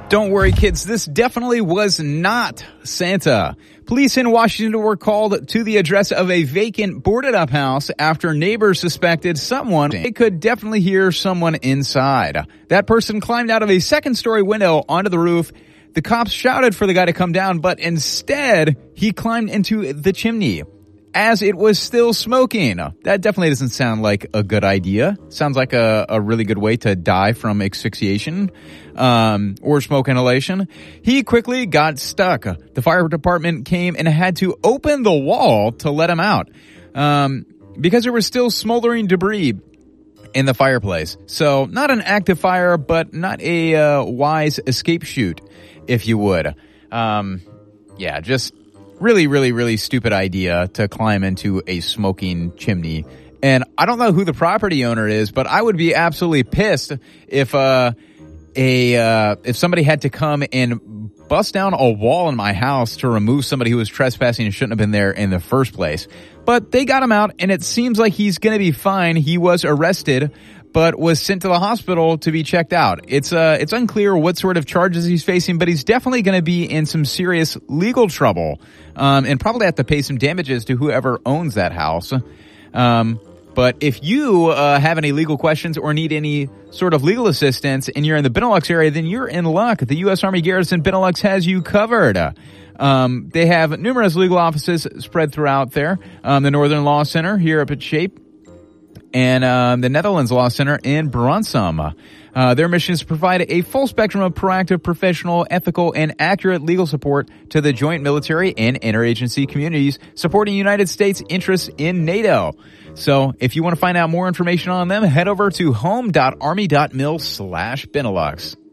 Don't worry, kids, this definitely was not Santa. Police in Washington were called to the address of a vacant, boarded-up house after neighbors suspected they could definitely hear someone inside. That person climbed out of a second-story window onto the roof. The cops shouted for the guy to come down, but instead, he climbed into the chimney as it was still smoking. That definitely doesn't sound like a good idea. Sounds like a really good way to die from asphyxiation or smoke inhalation. He quickly got stuck. The fire department came and had to open the wall to let him out because there was still smoldering debris in the fireplace. So not an active fire, but not a wise escape chute, if you would. Yeah, just really, really, really stupid idea to climb into a smoking chimney. And I don't know who the property owner is, but I would be absolutely pissed if somebody had to come and bust down a wall in my house to remove somebody who was trespassing and shouldn't have been there in the first place. But they got him out, and it seems like he's going to be fine. He was arrested, but was sent to the hospital to be checked out. It's unclear what sort of charges he's facing, but he's definitely going to be in some serious legal trouble, and probably have to pay some damages to whoever owns that house. But if you have any legal questions or need any sort of legal assistance and you're in the Benelux area, then you're in luck. The U.S. Army Garrison Benelux has you covered. They have numerous legal offices spread throughout there. The Northern Law Center here up at Shape, and the Netherlands Law Center in Bronsum. Their mission is to provide a full spectrum of proactive, professional, ethical, and accurate legal support to the joint military and interagency communities supporting United States interests in NATO. So if you want to find out more information on them, head over to home.army.mil/Benelux.